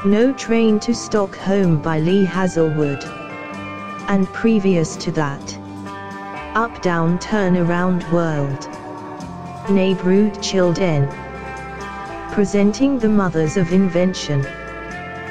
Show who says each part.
Speaker 1: No Train to Stockholm by Lee Hazelwood. And previous to that, Up Down Turnaround World. Neighborhood Children. Presenting the mothers of invention.